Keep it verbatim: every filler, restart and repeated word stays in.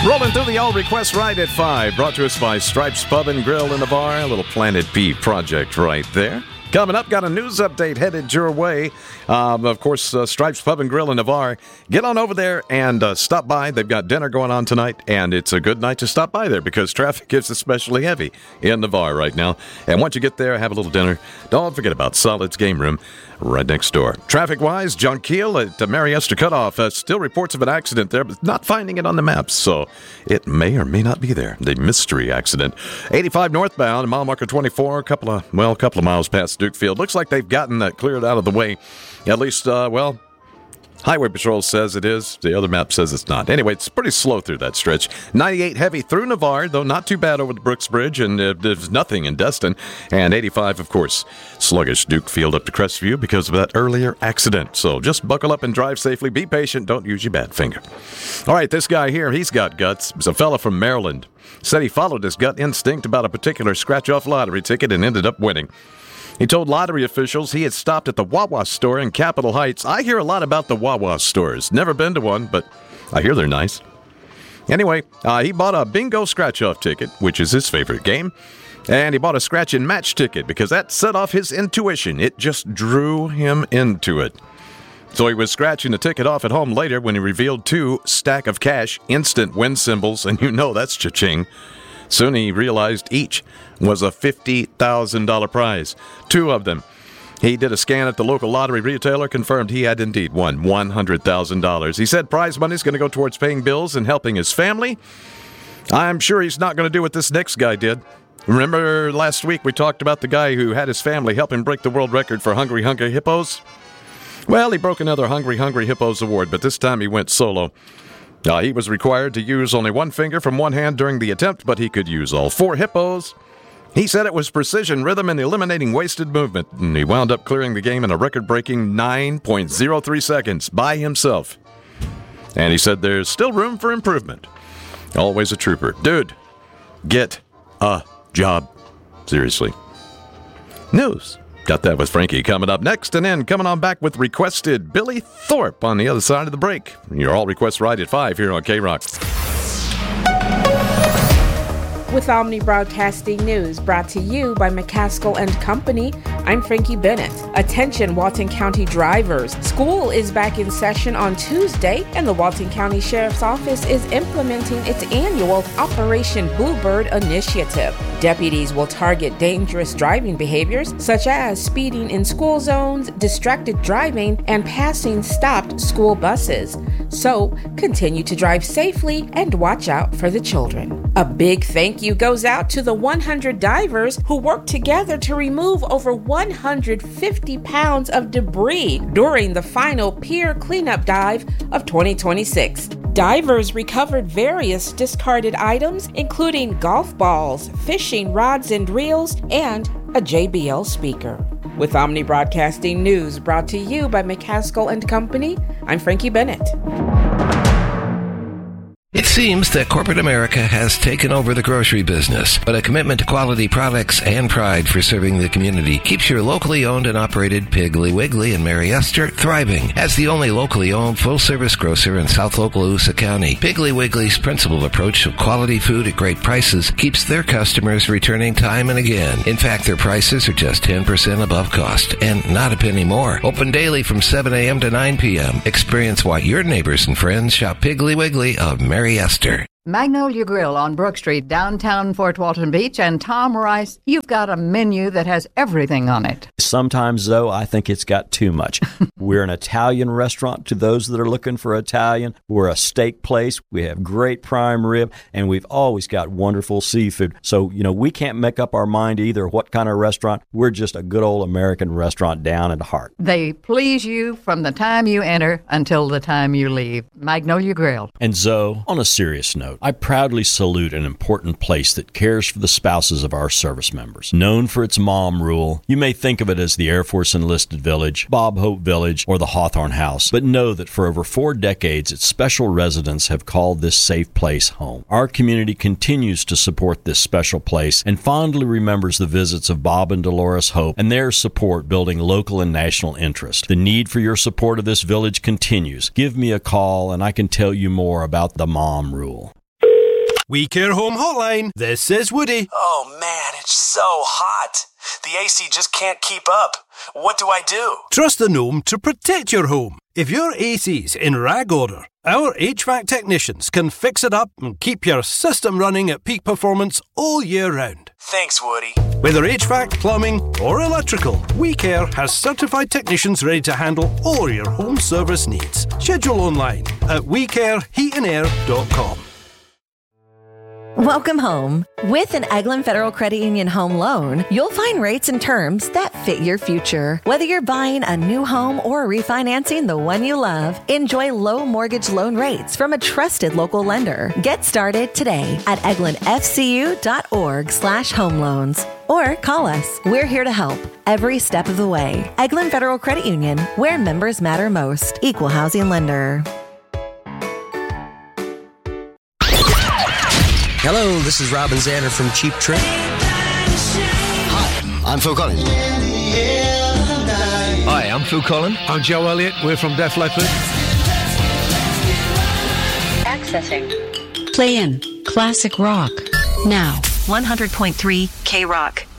Rolling through the All Request Ride at five, brought to us by Stripes Pub and Grill in Navarre, a little Planet P project right there. Coming up, got a news update headed your way. Um, of course, uh, Stripes Pub and Grill in Navarre. Get on over there and uh, stop by. They've got dinner going on tonight, and it's a good night to stop by there because traffic is especially heavy in Navarre right now. And once you get there, have a little dinner. Don't forget about Solid's Game Room right next door. Traffic-wise, John Keel at the Mary Esther Cutoff. Uh, still reports of an accident there, but not finding it on the maps, so it may or may not be there. The mystery accident. eighty-five northbound, mile marker twenty-four, a couple of, well, a couple of miles past Dukefield. Looks like they've gotten that cleared out of the way. At least, uh, well, Highway Patrol says it is. The other map says it's not. Anyway, it's pretty slow through that stretch. ninety-eight heavy through Navarre, though not too bad over the Brooks Bridge, and uh, there's nothing in Destin. And eighty-five, of course, sluggish Dukefield up to Crestview because of that earlier accident. So just buckle up and drive safely. Be patient. Don't use your bad finger. All right, this guy here, he's got guts. It's a fella from Maryland. Said he followed his gut instinct about a particular scratch-off lottery ticket and ended up winning. He told lottery officials he had stopped at the Wawa store in Capitol Heights. I hear a lot about the Wawa stores. Never been to one, but I hear they're nice. Anyway, uh, he bought a bingo scratch-off ticket, which is his favorite game, and he bought a scratch-and-match ticket because that set off his intuition. It just drew him into it. So he was scratching the ticket off at home later when he revealed two stack of cash instant win symbols, and you know that's cha-ching. Soon he realized each was a fifty thousand dollars prize. Two of them. He did a scan at the local lottery retailer, confirmed he had indeed won one hundred thousand dollars. He said prize money is going to go towards paying bills and helping his family. I'm sure he's not going to do what this next guy did. Remember last week we talked about the guy who had his family help him break the world record for Hungry Hungry Hippos? Well, he broke another Hungry Hungry Hippos award, but this time he went solo. Uh, he was required to use only one finger from one hand during the attempt, but he could use all four hippos. He said it was precision, rhythm, and eliminating wasted movement, and he wound up clearing the game in a record-breaking nine point oh three seconds by himself. And he said there's still room for improvement. Always a trooper. Dude, get a job. Seriously. News. Got that with Frankie coming up next, and then coming on back with requested Billy Thorpe on the other side of the break. Your All Request Ride at five here on K-Rock. With Omni Broadcasting News, brought to you by McCaskill and Company, I'm Frankie Bennett. Attention, Walton County drivers. School is back in session on Tuesday, and the Walton County Sheriff's Office is implementing its annual Operation Bluebird initiative. Deputies will target dangerous driving behaviors, such as speeding in school zones, distracted driving, and passing stopped school buses. So, continue to drive safely and watch out for the children. A big thank you goes out to the one hundred divers who worked together to remove over one hundred fifty pounds of debris during the final pier cleanup dive of twenty twenty-six. Divers recovered various discarded items, including golf balls, fishing rods and reels, and a J B L speaker. With Omni Broadcasting News, brought to you by McCaskill and Company, I'm Frankie Bennett. It seems that corporate America has taken over the grocery business, but a commitment to quality products and pride for serving the community keeps your locally owned and operated Piggly Wiggly in Mary Esther thriving. As the only locally owned full-service grocer in South Okaloosa County, Piggly Wiggly's principled approach of quality food at great prices keeps their customers returning time and again. In fact, their prices are just ten percent above cost and not a penny more. Open daily from seven a.m. to nine p.m. Experience why your neighbors and friends shop Piggly Wiggly of Mary Esther. Magnolia Grill on Brook Street, downtown Fort Walton Beach, and Tom Rice, you've got a menu that has everything on it. Sometimes, though, I think it's got too much. We're an Italian restaurant to those that are looking for Italian. We're a steak place. We have great prime rib, and we've always got wonderful seafood. So, you know, we can't make up our mind either what kind of restaurant. We're just a good old American restaurant down at heart. They please you from the time you enter until the time you leave. Magnolia Grill. And Zoe, on a serious note, I proudly salute an important place that cares for the spouses of our service members. Known for its mom rule, you may think of it as the Air Force Enlisted Village, Bob Hope Village, or the Hawthorne House, but know that for over four decades, its special residents have called this safe place home. Our community continues to support this special place and fondly remembers the visits of Bob and Dolores Hope and their support building local and national interest. The need for your support of this village continues. Give me a call and I can tell you more about the mom rule. We Care Home Hotline. This is Woody. Oh man, it's so hot. The A C just can't keep up. What do I do? Trust the Gnome to protect your home. If your A C's in rag order, our H V A C technicians can fix it up and keep your system running at peak performance all year round. Thanks, Woody. Whether H V A C, plumbing or electrical, We Care has certified technicians ready to handle all your home service needs. Schedule online at we care heat and air dot com. Welcome home. With an Eglin Federal Credit Union home loan, you'll find rates and terms that fit your future. Whether you're buying a new home or refinancing the one you love, enjoy low mortgage loan rates from a trusted local lender. Get started today at eglinfcu.org slash home loans. Or call us. We're here to help every step of the way. Eglin Federal Credit Union, where members matter most. Equal housing lender. Hello, this is Robin Zander from Cheap Trick. Hi, I'm Phil Collins. Hi, I'm Phil Collins. I'm Joe Elliott. We're from Def Leppard. Accessing. Play in Classic Rock. Now. one hundred point three K Rock.